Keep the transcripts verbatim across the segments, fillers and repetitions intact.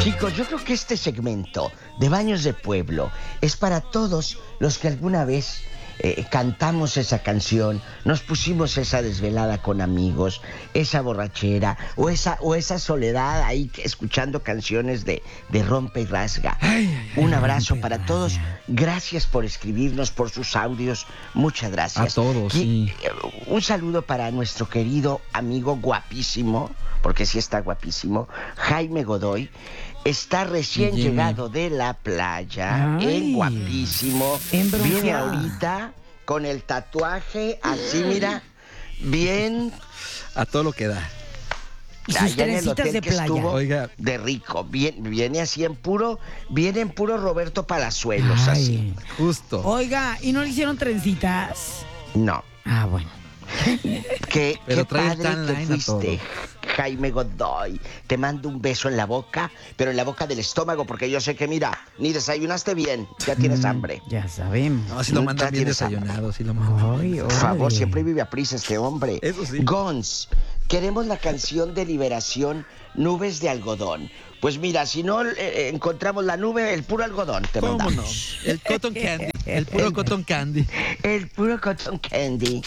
Chicos, yo creo que este segmento de Baños de Pueblo es para todos los que alguna vez eh, cantamos esa canción, nos pusimos esa desvelada con amigos, esa borrachera o esa, o esa soledad ahí escuchando canciones de, de rompe y rasga. Ay, ay, ay, Un abrazo rompe y para rasga. todos. Gracias por escribirnos, por sus audios. Muchas gracias. A todos, Y, sí. eh, Un saludo para nuestro querido amigo guapísimo, porque sí está guapísimo, Jaime Godoy. Está recién Mi Jimmy. llegado de la playa, Ay, en guapísimo. en Viene bronceada. ahorita con el tatuaje así, mira, bien. A todo lo que da. Y sus Allá en el trencitas hotel de que playa. estuvo Oiga. de rico. Viene, viene así en puro, viene en puro Roberto Palazuelos, así. Ay. Justo. Oiga, ¿y no le hicieron trencitas? No. Ah, bueno. Qué, Pero qué trae el padre tan que line a fuiste, Jaime Godoy. Te mando un beso en la boca, pero en la boca del estómago, porque yo sé que, mira, ni desayunaste bien, ya tienes Mm, hambre. Ya sabemos. No, si lo Ya mandan bien tienes hambre. desayunado, si lo mandan Ay, bien. Por favor, órale. siempre vive a prisa este hombre. Eso sí. Gons, queremos la canción de Liberación, Nubes de Algodón. Pues mira, si no eh, encontramos la nube, el puro algodón te ¿Cómo no? mandamos. El cotton candy. El puro El- cotton candy. El puro cotton candy.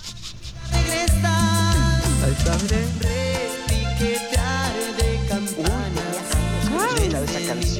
Ahí está, mire. Uy, tenía años que no escuchaba esa canción.